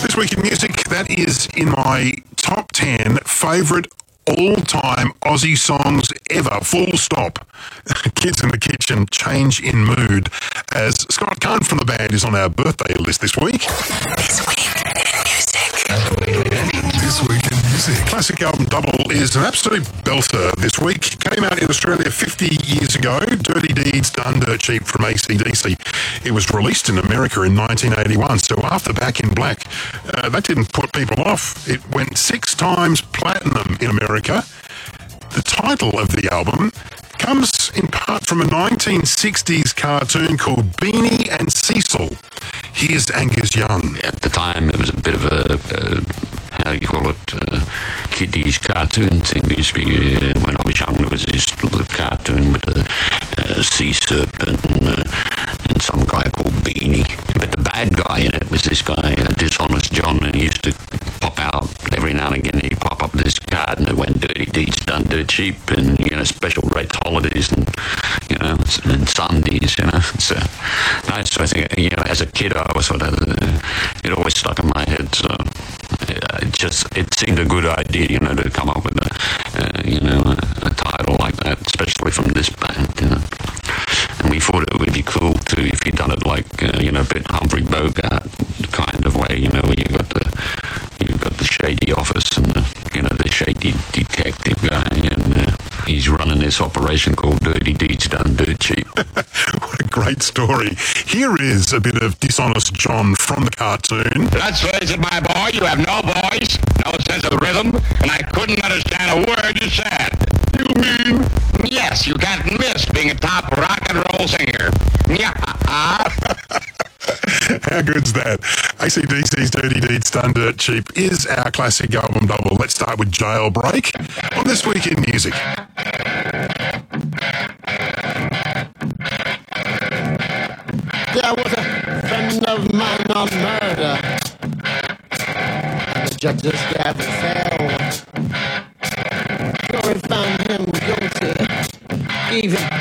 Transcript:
This week in music, that is in my top 10 favourite all-time Aussie songs ever, full stop. Kids in the Kitchen, Change in Mood, as Scott Kahn from the band is on our birthday list this week. This week in music. This week in music. Classic album Double is an absolute belter this week. Came out in Australia 50 years ago. Dirty Deeds Done Dirt Cheap from AC/DC. It was released in America in 1981. So after Back in Black, that didn't put people off. It went 6 times platinum in America. The title of the album comes in part from a 1960s cartoon called Beanie and Cecil. Here's Angus Young. At the time, it was a bit of a how do you call it, kiddies cartoon thing. When I was young, there was this little cartoon with a sea serpent and some guy called Beanie. But the bad guy in it was this guy, Dishonest John, and he used to pop out every now and again. He'd pop up this card and it went Dirty Deeds Done Dirt Cheap, and special rates holidays and and Sundays. So I think as a kid I was sort of it always stuck in my head. So it seemed a good idea, to come up with a title like that, especially from this band, And we thought it would be cool too if you'd done it like a bit Humphrey Bogart kind of way, where you got the shady office and the shady detective guy, and he's running this operation called Dirty Deeds Done Dirt Cheap. What a great story. Here is a bit of Dishonest John from the cartoon. Let's face it, my boy, you have no voice, no sense of rhythm, and I couldn't understand a word you said. You mean? Yes, you can't miss being a top rock and roll singer. Yeah. How good's that? AC/DC's Dirty Deeds Done Dirt Cheap is our classic album Double. Let's start with Jailbreak on This Week in Music. There was a friend of mine on murder. The judge's gavel fell. Jury found him guilty. Even